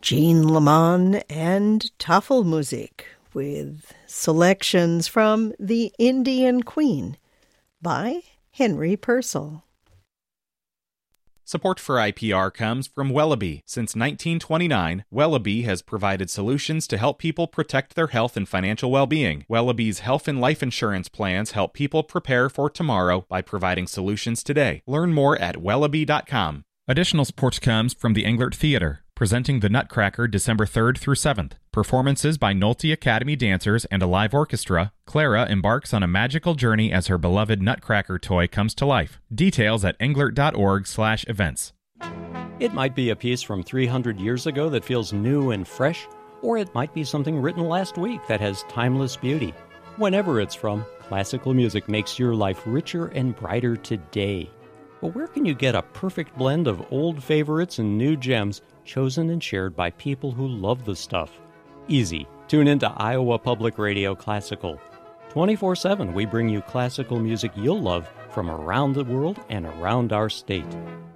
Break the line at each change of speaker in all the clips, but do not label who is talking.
Jean Lamont and Tafelmusik with selections from The Indian Queen by Henry Purcell.
Support for IPR comes from Wellaby. Since 1929, Wellaby has provided solutions to help people protect their health and financial well-being. Wellaby's health and life insurance plans help people prepare for tomorrow by providing solutions today. Learn more at wellaby.com. Additional support comes from the Englert Theater, presenting The Nutcracker December 3rd through 7th. Performances by Nolte Academy dancers and a live orchestra, Clara embarks on a magical journey as her beloved Nutcracker toy comes to life. Details at englert.org/events.
It might be a piece from 300 years ago that feels new and fresh, or it might be something written last week that has timeless beauty. Whenever it's from, classical music makes your life richer and brighter today. But where can you get a perfect blend of old favorites and new gems chosen and shared by people who love the stuff? Easy. Tune into Iowa Public Radio Classical. 24/7 we bring you classical music you'll love from around the world and around our state.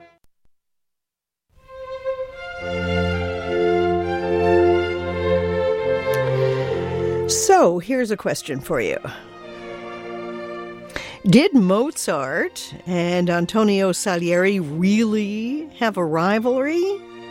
So, here's a question for you. Did Mozart and Antonio Salieri really have a rivalry?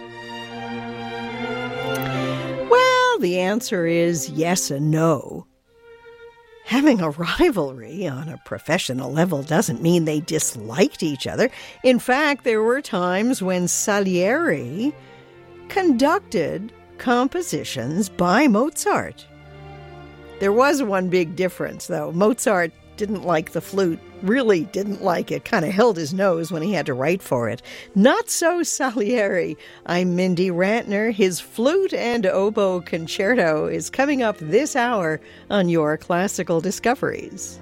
Well, the answer is yes and no. Having a rivalry on a professional level doesn't mean they disliked each other. In fact, there were times when Salieri conducted compositions by Mozart. There was one big difference, though. Mozart didn't like the flute, really didn't like it, kind of held his nose when he had to write for it. Not so Salieri. I'm Mindy Rantner. His flute and oboe concerto is coming up this hour on Your Classical Discoveries.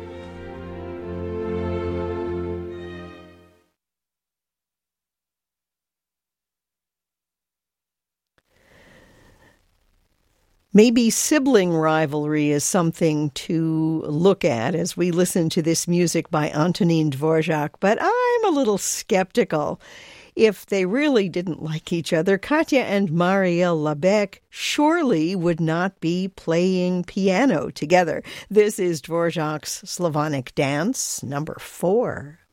Maybe sibling rivalry is something to look at as we listen to this music by Antonin Dvorak, but I'm a little skeptical. If they really didn't like each other, Katya and Marielle Labec surely would not be playing piano together. This is Dvorak's Slavonic Dance, number 4.